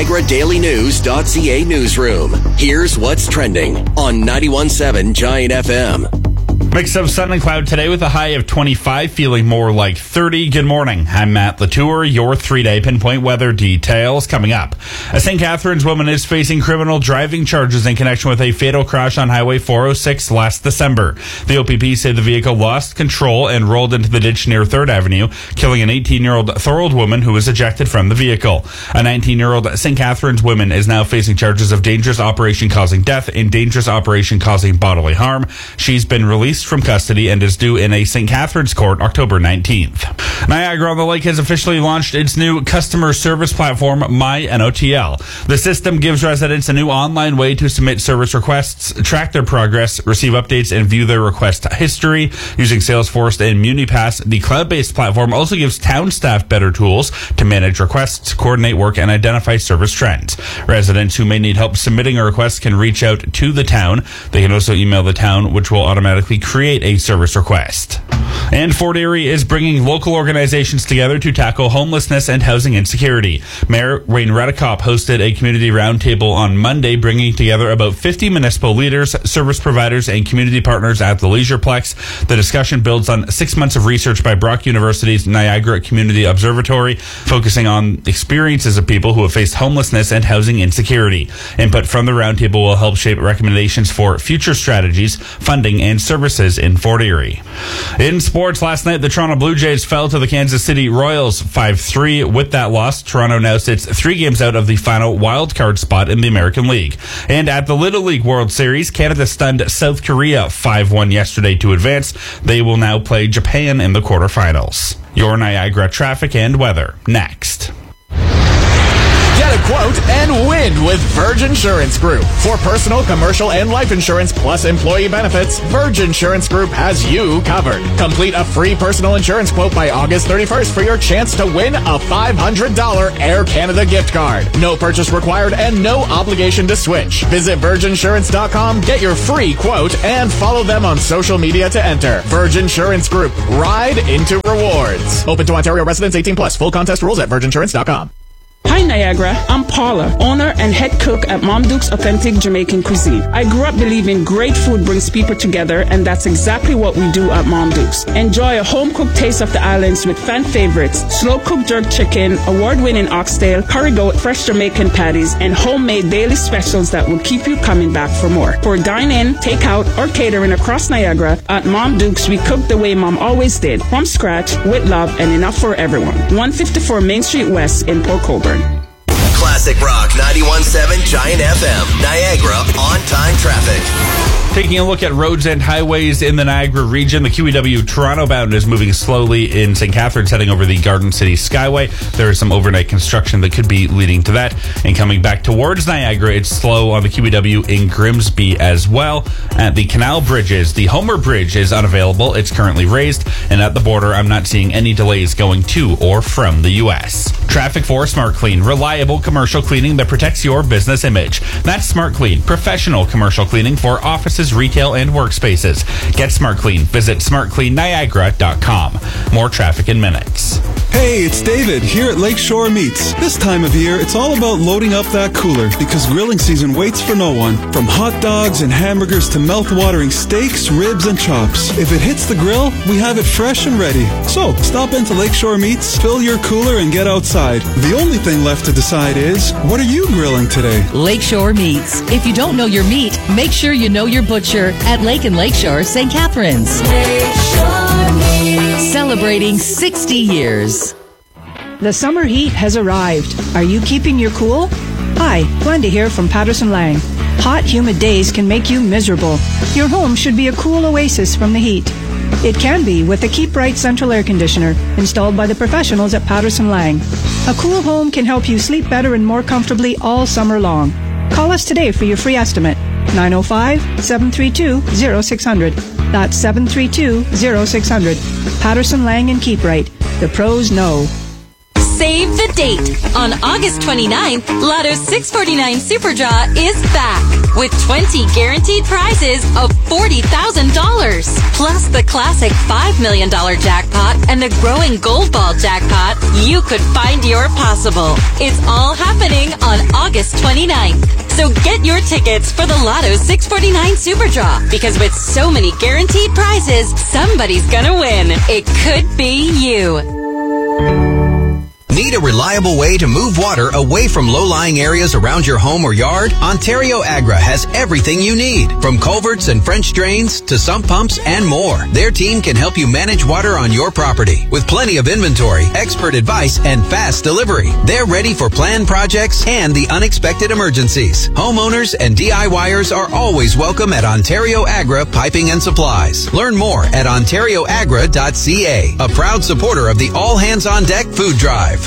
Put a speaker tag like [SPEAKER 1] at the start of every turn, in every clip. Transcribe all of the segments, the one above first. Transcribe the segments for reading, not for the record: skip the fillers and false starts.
[SPEAKER 1] NiagaraDailyNews.ca newsroom. Here's what's trending on 91.7 Giant FM.
[SPEAKER 2] Mix of sun and cloud today with a high of 25, feeling more like 30. Good morning. I'm Matt Latour. Your 3-day pinpoint weather details coming up. A St. Catharines woman is facing criminal driving charges in connection with a fatal crash on Highway 406 last December. The OPP say the vehicle lost control and rolled into the ditch near 3rd Avenue, killing an 18-year-old Thorold woman who was ejected from the vehicle. A 19-year-old St. Catharines woman is now facing charges of dangerous operation causing death and dangerous operation causing bodily harm. She's been released from custody and is due in a St. Catharines court October 19th. Niagara-on-the-Lake has officially launched its new customer service platform, MyNOTL. The system gives residents a new online way to submit service requests, track their progress, receive updates, and view their request history. Using Salesforce and MuniPass, the cloud-based platform also gives town staff better tools to manage requests, coordinate work, and identify service trends. Residents who may need help submitting a request can reach out to the town. They can also email the town, which will automatically create a service request. And Fort Erie is bringing local organizations together to tackle homelessness and housing insecurity. Mayor Wayne Redekop hosted a community roundtable on Monday, bringing together about 50 municipal leaders, service providers, and community partners at the Leisureplex. The discussion builds on 6 months of research by Brock University's Niagara Community Observatory, focusing on experiences of people who have faced homelessness and housing insecurity. Input from the roundtable will help shape recommendations for future strategies, funding, and services in Fort Erie. In sports, last night, the Toronto Blue Jays fell to the Kansas City Royals 5-3. With that loss, Toronto now sits 3 games out of the final wild card spot in the American League. And at the Little League World Series, Canada stunned South Korea 5-1 yesterday to advance. They will now play Japan in the quarterfinals. Your Niagara traffic and weather next.
[SPEAKER 3] Get a quote and win with Verge Insurance Group. For personal, commercial, and life insurance plus employee benefits, Verge Insurance Group has you covered. Complete a free personal insurance quote by August 31st for your chance to win a $500 Air Canada gift card. No purchase required and no obligation to switch. Visit vergeinsurance.com, get your free quote, and follow them on social media to enter. Verge Insurance Group. Ride into rewards. Open to Ontario residents 18 plus. Full contest rules at vergeinsurance.com.
[SPEAKER 4] Hi Niagara, I'm Paula, owner and head cook at Mom Duke's Authentic Jamaican Cuisine. I grew up believing great food brings people together, and that's exactly what we do at Mom Duke's. Enjoy a home-cooked taste of the islands with fan favorites, slow-cooked jerk chicken, award-winning oxtail, curry goat, fresh Jamaican patties, and homemade daily specials that will keep you coming back for more. For dine-in, take-out, or catering across Niagara, at Mom Duke's we cook the way Mom always did, from scratch, with love, and enough for everyone. 154 Main Street West in Port Colborne.
[SPEAKER 1] Classic Rock 91.7 Giant FM. Niagara on-time traffic.
[SPEAKER 2] Taking a look at roads and highways in the Niagara region, the QEW Toronto bound is moving slowly in St. Catharines, heading over the Garden City Skyway. There is some overnight construction that could be leading to that. And coming back towards Niagara, it's slow on the QEW in Grimsby as well. At the canal bridges, the Homer Bridge is unavailable. It's currently raised. And at the border, I'm not seeing any delays going to or from the U.S. Traffic for Smart Clean, reliable commercial cleaning that protects your business image. That's Smart Clean, professional commercial cleaning for offices, retail, and workspaces. Get Smart Clean. Visit smartcleanniagara.com. More traffic in minutes.
[SPEAKER 5] Hey, it's David here at Lakeshore Meats. This time of year, it's all about loading up that cooler because grilling season waits for no one. From hot dogs and hamburgers to mouth-watering steaks, ribs, and chops. If it hits the grill, we have it fresh and ready. So, stop into Lakeshore Meats, fill your cooler, and get outside. The only thing left to decide is, what are you grilling today?
[SPEAKER 6] Lakeshore Meats. If you don't know your meat, make sure you know your butcher at Lake and Lakeshore, St. Catharines. Lakeshore Meats. Celebrating 60 years.
[SPEAKER 7] The summer heat has arrived. Are you keeping your cool? Hi, Glenda here from Patterson Lang. Hot, humid days can make you miserable. Your home should be a cool oasis from the heat. It can be with the Keep Bright Central Air Conditioner installed by the professionals at Patterson Lang. A cool home can help you sleep better and more comfortably all summer long. Call us today for your free estimate. 905-732-0600. That's 732-0600. Patterson Lang and Keep Bright. The pros know.
[SPEAKER 8] Save the date. On August 29th, Lotto 649 Super Draw is back with 20 guaranteed prizes of $40,000. Plus the classic $5 million jackpot and the growing Gold Ball jackpot. You could find your possible. It's all happening on August 29th. So get your tickets for the Lotto 649 Super Draw, because with so many guaranteed prizes, somebody's gonna win. It could be you.
[SPEAKER 1] Need a reliable way to move water away from low-lying areas around your home or yard? Ontario Agra has everything you need, from culverts and French drains to sump pumps and more. Their team can help you manage water on your property with plenty of inventory, expert advice, and fast delivery. They're ready for planned projects and the unexpected emergencies. Homeowners and DIYers are always welcome at Ontario Agra Piping and Supplies. Learn more at ontarioagra.ca, a proud supporter of the All Hands on Deck food drive.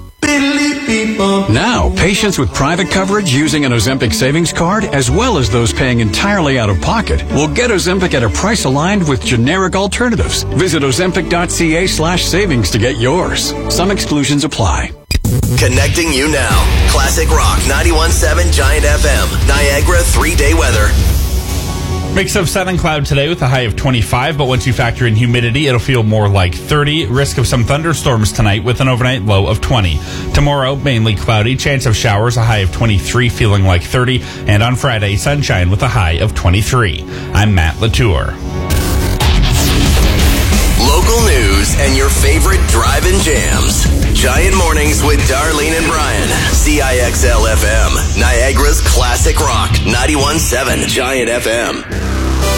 [SPEAKER 9] Now, patients with private coverage using an Ozempic savings card, as well as those paying entirely out of pocket, will get Ozempic at a price aligned with generic alternatives. Visit ozempic.ca/savings to get yours. Some exclusions apply.
[SPEAKER 1] Connecting you now. Classic Rock 91.7 Giant FM. Niagara 3-day weather.
[SPEAKER 2] Mix of sun and cloud today with a high of 25, but once you factor in humidity, it'll feel more like 30. Risk of some thunderstorms tonight with an overnight low of 20. Tomorrow, mainly cloudy, chance of showers, a high of 23, feeling like 30. And on Friday, sunshine with a high of 23. I'm Matt Latour.
[SPEAKER 1] Local news and your favorite drive-in jams. Giant Mornings with Darlene and Brian. CIXL FM. Niagara's Classic Rock 91.7 Giant FM.